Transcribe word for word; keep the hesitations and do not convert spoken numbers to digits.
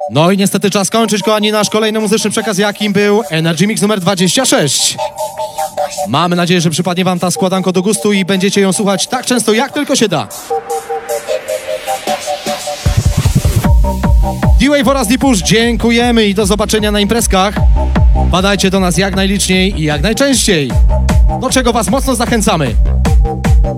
No i niestety czas kończyć, kochani, nasz kolejny muzyczny przekaz, jakim był Energy Mix numer dwadzieścia sześć. Mamy nadzieję, że przypadnie wam ta składanka do gustu i będziecie ją słuchać tak często, jak tylko się da. D-Wave oraz D-Push, dziękujemy i do zobaczenia na imprezkach. Badajcie do nas jak najliczniej i jak najczęściej, do czego was mocno zachęcamy.